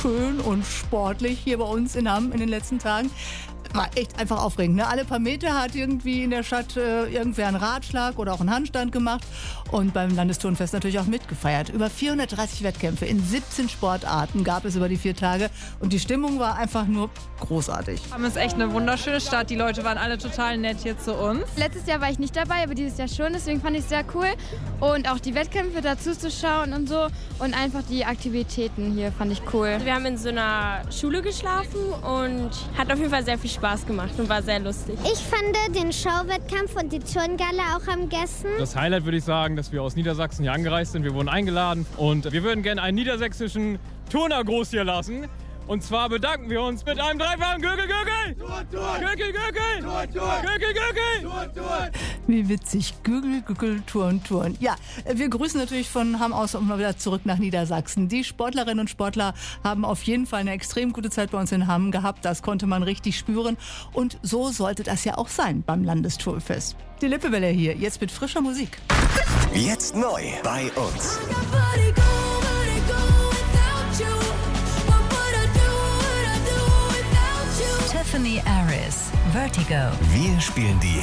schön und sportlich hier bei uns in Hamm in den letzten Tagen. War echt einfach aufregend. Ne? Alle paar Meter hat irgendwie in der Stadt irgendwer einen Ratschlag oder auch einen Handstand gemacht und beim Landesturnfest natürlich auch mitgefeiert. Über 430 Wettkämpfe in 17 Sportarten gab es über die 4 Tage und die Stimmung war einfach nur großartig. Hamm ist echt eine wunderschöne Stadt. Die Leute waren alle total nett hier zu uns. Letztes Jahr war ich nicht dabei, aber dieses Jahr schon, deswegen fand ich es sehr cool. Und auch die Wettkämpfe dazu zu schauen und so und einfach die Aktivitäten hier fand ich cool. Wir haben in so einer Schule geschlafen und hat auf jeden Fall sehr viel Spaß gemacht und war sehr lustig. Ich fand den Schauwettkampf und die Turngala auch am besten. Das Highlight würde ich sagen, dass wir aus Niedersachsen hier angereist sind. Wir wurden eingeladen und wir würden gerne einen niedersächsischen Turner groß hier lassen. Und zwar bedanken wir uns mit einem dreifachen Gürgel, Gürgel! Gürgel, Gürgel! Gürgel, Gürgel! Wie witzig. Gürgel, Gürgel, Turn. Ja, wir grüßen natürlich von Hamm aus und mal wieder zurück nach Niedersachsen. Die Sportlerinnen und Sportler haben auf jeden Fall eine extrem gute Zeit bei uns in Hamm gehabt. Das konnte man richtig spüren. Und so sollte das ja auch sein beim Landesturnfest. Die Lippewelle hier, jetzt mit frischer Musik. Jetzt neu bei uns. Tiffany Aris, Vertigo. Wir spielen die